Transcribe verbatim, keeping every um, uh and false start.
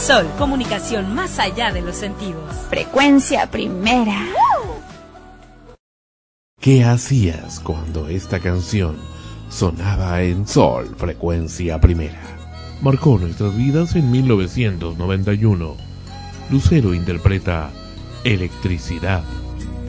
Sol, comunicación más allá de los sentidos. Frecuencia primera. ¿Qué hacías cuando esta canción sonaba en Sol, frecuencia primera? Marcó nuestras vidas en mil novecientos noventa y uno. Lucero interpreta Electricidad.